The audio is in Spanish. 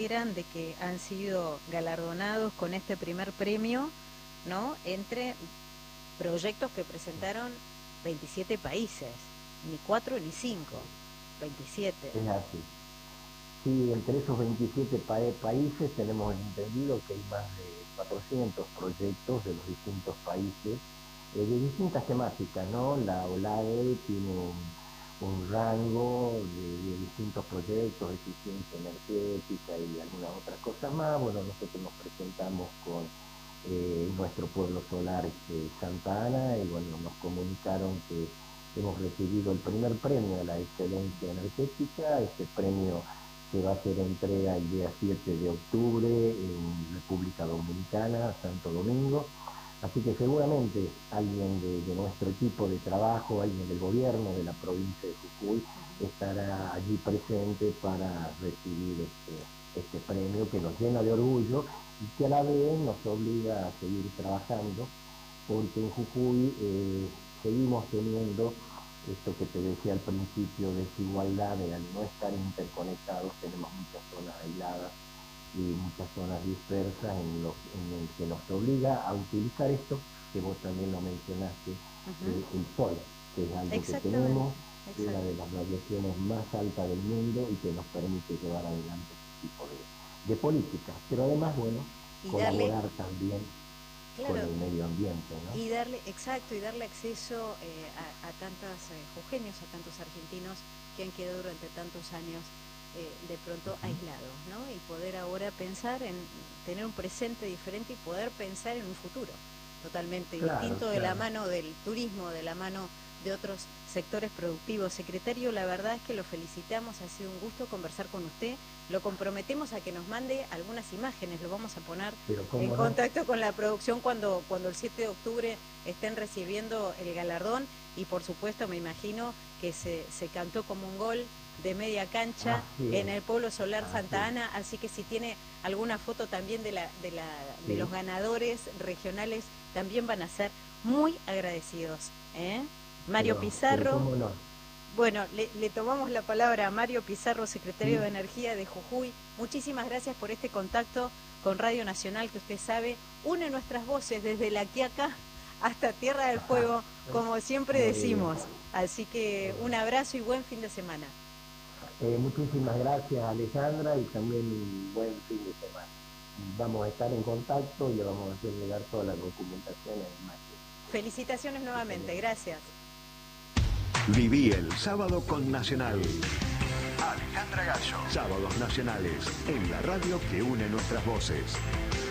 de que han sido galardonados con este primer premio, ¿no? Entre proyectos que presentaron 27 países, ni 4 ni 5, 27. Es así. Sí, entre esos 27 países tenemos entendido que hay más de 400 proyectos de los distintos países, de distintas temáticas, ¿no? La OLAE tiene un rango de distintos proyectos, de eficiencia energética y algunas otras cosas más. Bueno, nosotros nos presentamos con nuestro pueblo solar Santa Ana, y bueno, nos comunicaron que hemos recibido el primer premio de la excelencia energética. Este premio se va a hacer entrega el día 7 de octubre en República Dominicana, Santo Domingo. Así que seguramente alguien de nuestro equipo de trabajo, alguien del gobierno de la provincia de Jujuy, estará allí presente para recibir este premio que nos llena de orgullo y que a la vez nos obliga a seguir trabajando, porque en Jujuy seguimos teniendo esto que te decía al principio, desigualdad, de al no estar interconectados, tenemos muchas zonas aisladas y muchas zonas dispersas en el que nos obliga a utilizar esto, que vos también lo mencionaste, el sol, que es algo que tenemos, una de las radiaciones más altas del mundo y que nos permite llevar adelante este tipo de políticas, pero además, bueno, y colaborar también con el medio ambiente, ¿no? Y darle, exacto, y darle acceso a tantos jujeños, a tantos argentinos que han quedado durante tantos años de pronto aislados, ¿no? Y poder ahora pensar en tener un presente diferente y poder pensar en un futuro totalmente distinto, de la mano del turismo, de la mano de otros sectores productivos. Secretario, la verdad es que lo felicitamos, ha sido un gusto conversar con usted, lo comprometemos a que nos mande algunas imágenes, lo vamos a poner en contacto con la producción cuando el 7 de octubre estén recibiendo el galardón, y por supuesto me imagino que se cantó como un gol de media cancha en el pueblo solar Santa Ana, así que si tiene alguna foto también de los ganadores regionales, también van a ser muy agradecidos, ¿eh? Mario Pizarro, bueno, le tomamos la palabra a Mario Pizarro, secretario de Energía de Jujuy. Muchísimas gracias por este contacto con Radio Nacional, que usted sabe, une nuestras voces desde La Quiaca hasta Tierra del Fuego, como siempre decimos. Así que un abrazo y buen fin de semana. Muchísimas gracias, Alejandra, y también un buen fin de semana. Vamos a estar en contacto y le vamos a hacer llegar toda la documentación en imagen. Felicitaciones nuevamente, gracias. Viví el sábado con Nacional. Alejandra Gallo. Sábados nacionales en la radio que une nuestras voces.